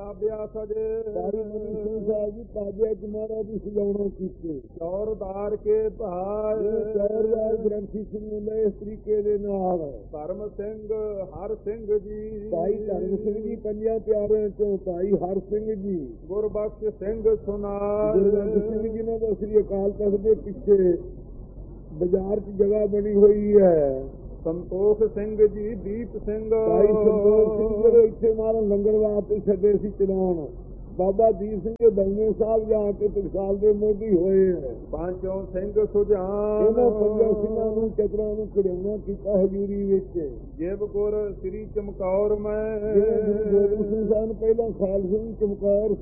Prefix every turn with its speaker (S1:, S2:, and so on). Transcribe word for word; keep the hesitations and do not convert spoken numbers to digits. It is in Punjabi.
S1: ਤਾਬਿਆ ਸਜੇ
S2: ਭਾਈ ਮਨੀ ਸਿੰਘ ਸਾਹਿਬ ਜੀ ਤਾਬਿਆ ਚ ਮਹਾਰਾਜ ਦੀ ਸਜਾਉਣਾ ਕੀਤੇ।
S1: ਚੌਰਦਾਰ ਕੇ ਭਾਏ
S2: ਚੌਰਦਾਰ ਗ੍ਰੰਥੀ ਸਿੰਘ ਨੇ ਇਸ ਤਰੀਕੇ ਦੇ ਨਾਲ
S1: ਧਰਮ ਸਿੰਘ ਹਰ ਸਿੰਘ ਜੀ
S2: ਭਾਈ ਧਰਮ ਸਿੰਘ ਜੀ ਪੰਜਾਂ ਪਿਆਰਿਆਂ ਚੋਂ ਭਾਈ ਹਰ ਸਿੰਘ ਜੀ
S1: ਗੁਰਬਖਸ਼ ਸਿੰਘ ਸੁਨਾਰ
S2: ਗੁਰਬਖਸ਼ ਸਿੰਘ ਜੀ ਨੇ ਸ੍ਰੀ ਅਕਾਲ ਤਖਤ ਦੇ ਪਿੱਛੇ ਬਾਜ਼ਾਰ 'ਚ ਜਗ੍ਹਾ ਬਣੀ ਹੋਈ ਹੈ।
S1: ਸੰਤੋਖ ਸਿੰਘ ਜੀ ਦੀਪ ਸਿੰਘ
S2: ਭਾਈ ਸੰਤੋਖ ਸਿੰਘ ਜਿਹੜੇ ਇੱਥੇ ਮਾਰਨ ਲੰਗਰ ਵਾਸਤੇ ਛੱਡੇ ਸੀ ਚਲਾਉਣ। ਬਾਬਾ ਦੀਪ ਸਿੰਘ ਦੌਨੇ ਸਾਹਿਬ ਜਾ ਕੇ ਟਕਸਾਲ ਦੇ ਮੋਢੀ ਹੋਏ ਹੈ।
S1: ਪੰਚੋਂ ਸਿੰਘ ਸੁਜਾਨ
S2: ਇਹਨਾਂ ਪੰਜਾਂ ਸਿੰਘਾਂ ਨੂੰ ਚਤਰਾਂ ਨੂੰ ਖੜਿਆਉਣਾ ਕੀਤਾ ਹਜ਼ੂਰੀ ਵਿੱਚ।
S1: ਜਿਵ ਗੁਰ ਸ੍ਰੀ ਚਮਕੌਰ ਮੈਂ
S2: ਗੁਰੂ ਗੋਬਿੰਦ ਸਿੰਘ ਸਾਹਿਬ ਪਹਿਲਾਂ ਖਾਲਸੇ ਚਮਕੌਰ